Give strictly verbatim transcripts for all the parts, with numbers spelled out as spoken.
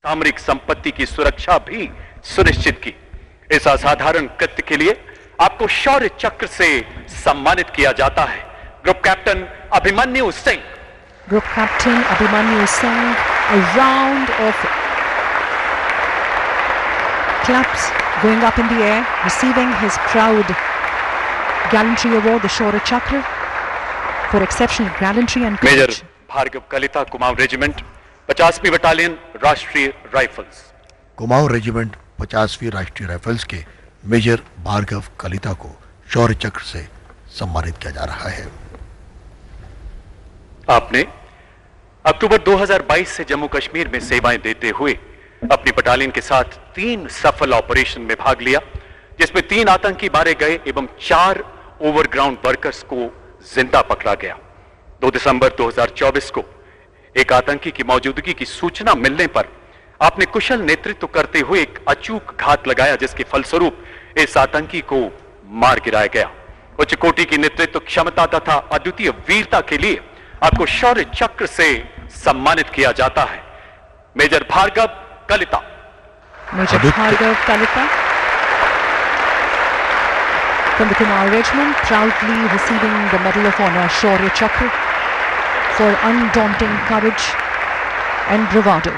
सामरिक संपत्ति की सुरक्षा भी सुनिश्चित की। इस असाधारण कृत्य के लिए आपको शौर्य चक्र से सम्मानित किया जाता है। Group captain Abhimanyu Singh. Group Captain Abhimanyu Singh, a round of claps going up in the air, receiving his proud gallantry award, the Shaurya Chakra, for exceptional gallantry and courage. Major Bhargava Kalita, Kumaon regiment, पचासवीं बटालियन, राष्ट्रीय rifles. Kumaon regiment पचासवीं राष्ट्रीय rifles के major Bhargava Kalita को शौर्य चक्र से सम्मानित किया जा रहा है। आपने अक्टूबर दो हज़ार बाईस से जम्मू कश्मीर में सेवाएं देते हुए अपनी बटालियन के साथ तीन सफल ऑपरेशन में भाग लिया, जिसमें तीन आतंकी मारे गए एवं चार ओवरग्राउंड वर्कर्स को जिंदा पकड़ा गया। दो दिसंबर दो हज़ार चौबीस को एक आतंकी की मौजूदगी की सूचना मिलने पर आपने कुशल नेतृत्व करते हुए एक अचूक घात लगाया, जिसके फलस्वरूप इस आतंकी को मार गिराया गया। उच्च कोटि की नेतृत्व क्षमता तथा अद्वितीय वीरता के लिए आपको शौर्य चक्र से सम्मानित किया जाता है। Major Bhargava Kalita. Major Bhargav Kalita from the Kumaur Regiment, proudly receiving the Medal of Honor Shaurya Chakra for undaunting courage and bravado.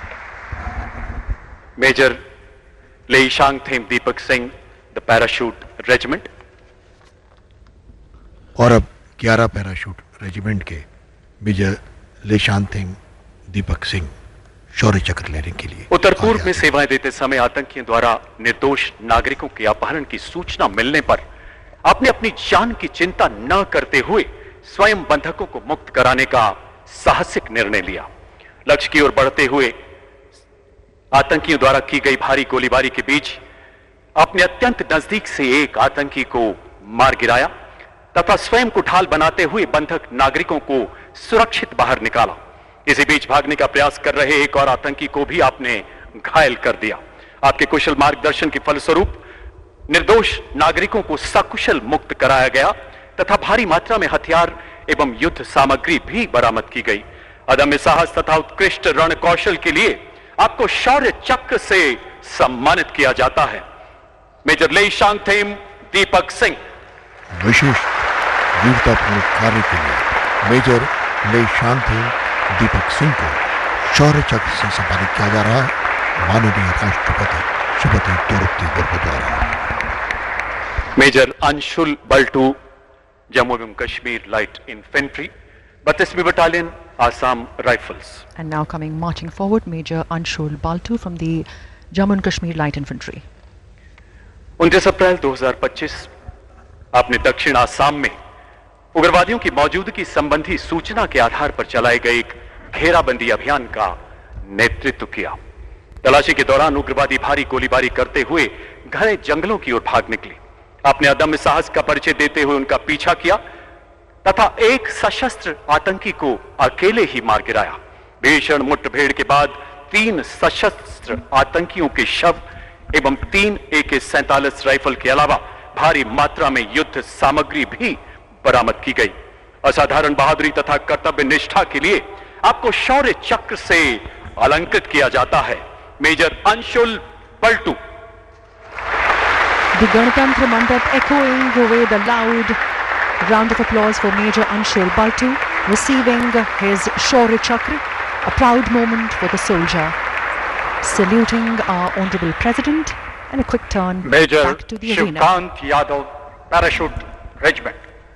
Major लेईशांगथेम Deepak Singh, the parachute regiment. और अब ग्यारह पैराशूट रेजिमेंट के मेजर लेशांगथेम दीपक सिंह शौर्य चक्र लेने के लिए उत्तर पूर्व में सेवाएं देते समय आतंकियों द्वारा निर्दोष नागरिकों के अपहरण की सूचना मिलने पर आपने अपनी जान की चिंता न करते हुए स्वयं बंधकों को मुक्त कराने का साहसिक निर्णय लिया। लक्ष्य की ओर बढ़ते हुए आतंकियों द्वारा की गई भारी गोलीबारी के बीच आपने अत्यंत नजदीक से एक आतंकी को मार गिराया तथा स्वयं को ढाल बनाते हुए बंधक नागरिकों को सुरक्षित बाहर निकाला। इसी बीच भागने का प्रयास कर रहे एक और आतंकी को भी आपने घायल कर दिया। आपके कुशल मार्गदर्शन के फलस्वरूप निर्दोष नागरिकों को सकुशल मुक्त कराया गया तथा भारी मात्रा में हथियार एवं युद्ध सामग्री भी बरामद की गई। अदम्य साहस तथा उत्कृष्ट रण कौशल के लिए आपको शौर्य चक्र से सम्मानित किया जाता है। मेजर लेईशांगथेम दीपक सिंह। विशेष वीरतापूर्ण कार्य के लिए मेजर लेईशांगथेम दीपक सिंह को शौर्य चक्र से सम्मानित किया जा रहा है माननीय राष्ट्रपति श्रीमती द्रौपदी मुर्मू द्वारा। मेजर अंशुल बल्टू, जम्मू एवं Kashmir light infantry, बत्तीसवीं battalion, Assam rifles. And now coming marching forward, Major Anshul Baltu from the Jammu and Kashmir Light Infantry. उनतीस अप्रैल दो हज़ार पच्चीस आपने दक्षिण आसाम में उग्रवादियों की मौजूदगी संबंधी सूचना के आधार पर चलाए गए एक घेराबंदी अभियान का नेतृत्व किया। तलाशी के दौरान उग्रवादी भारी गोलीबारी करते हुए घने जंगलों की ओर भाग निकले। आपने अदम्य साहस का परिचय देते हुए उनका पीछा किया तथा एक सशस्त्र आतंकी को अकेले ही मार गिराया। भीषण मुठभेड़ के बाद तीन सशस्त्र आतंकियों के शव एवं तीन ए के सैंतालीस राइफल के अलावा भारी मात्रा में युद्ध सामग्री भी बरामद की गई। असाधारण बहादुरी तथा कर्तव्य निष्ठा के लिए आपको शौर्य चक्र से अलंकृत किया जाता है। Major Anshul Paltu. The Ganatantra Mandap echoing away the loud round of applause for Major Anshul Baltu receiving his Shaurya Chakra, a proud moment for the soldier. Saluting our Honorable President and a quick turn Major back to the arena. Shivkant Yadav, Parachute Regiment.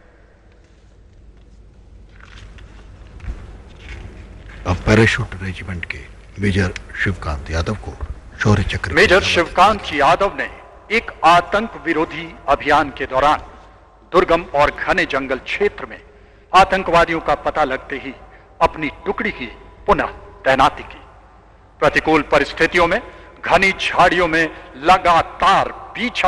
अब parachute regiment के major Shivkant Yadav को शौर्य चक्र। Major Shivkant Yadav ने एक आतंक विरोधी अभियान के दौरान दुर्गम और घने जंगल क्षेत्र में आतंकवादियों का पता लगते ही अपनी टुकड़ी की पुनः तैनाती की। प्रतिकूल परिस्थितियों में घनी झाड़ियों में लगातार पीछा